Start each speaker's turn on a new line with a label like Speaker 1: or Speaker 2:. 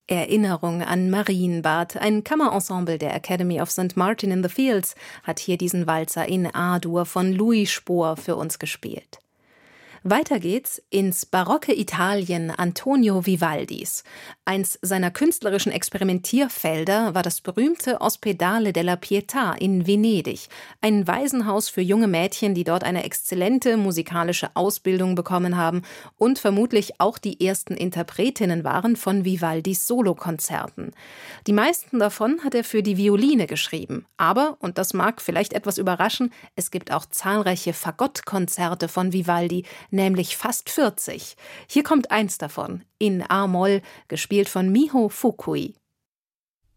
Speaker 1: Erinnerung an Marienbad, ein Kammerensemble der Academy of St. Martin in the Fields, hat hier diesen Walzer in A-Dur von Louis Spohr für uns gespielt. Weiter geht's ins barocke Italien Antonio Vivaldis. Eins seiner künstlerischen Experimentierfelder war das berühmte Ospedale della Pietà in Venedig, ein Waisenhaus für junge Mädchen, die dort eine exzellente musikalische Ausbildung bekommen haben und vermutlich auch die ersten Interpretinnen waren von Vivaldis Solokonzerten. Die meisten davon hat er für die Violine geschrieben. Aber, und das mag vielleicht etwas überraschen, es gibt auch zahlreiche Fagottkonzerte von Vivaldi, nämlich fast 40. Hier kommt eins davon, in A-Moll, gespielt von Miho Fukui.